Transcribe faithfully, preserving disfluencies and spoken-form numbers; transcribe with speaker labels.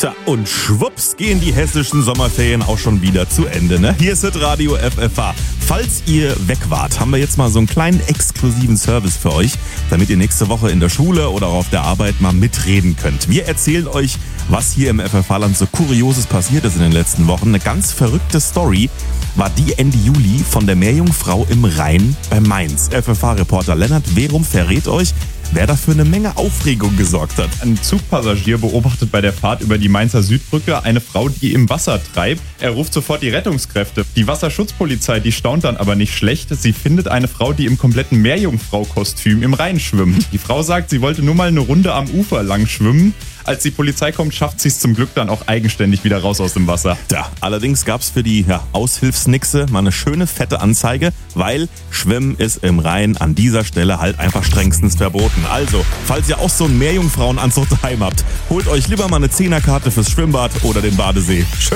Speaker 1: Tja, und schwupps gehen die hessischen Sommerferien auch schon wieder zu Ende, ne? Hier ist das Radio F F H. Falls ihr weg wart, haben wir jetzt mal so einen kleinen exklusiven Service für euch, damit ihr nächste Woche in der Schule oder auf der Arbeit mal mitreden könnt. Wir erzählen euch, was hier im F F H-Land so Kurioses passiert ist in den letzten Wochen. Eine ganz verrückte Story war die Ende Juli von der Meerjungfrau im Rhein bei Mainz. F F H-Reporter Lennart Werum verrät euch, wer dafür eine Menge Aufregung gesorgt hat.
Speaker 2: Ein Zugpassagier beobachtet bei der Fahrt über die Mainzer Südbrücke eine Frau, die im Wasser treibt. Er ruft sofort die Rettungskräfte. Die Wasserschutzpolizei, die staunt dann aber nicht schlecht. Sie findet eine Frau, die im kompletten Meerjungfrau-Kostüm im Rhein schwimmt. Die Frau sagt, sie wollte nur mal eine Runde am Ufer lang schwimmen. Als die Polizei kommt, schafft sie es zum Glück dann auch eigenständig wieder raus aus dem Wasser.
Speaker 1: Ja, allerdings gab es für die ja, Aushilfsnixe mal eine schöne fette Anzeige, weil Schwimmen ist im Rhein an dieser Stelle halt einfach strengstens verboten. Also, falls ihr auch so einen Meerjungfrauenanzug daheim habt, holt euch lieber mal eine Zehnerkarte fürs Schwimmbad oder den Badesee.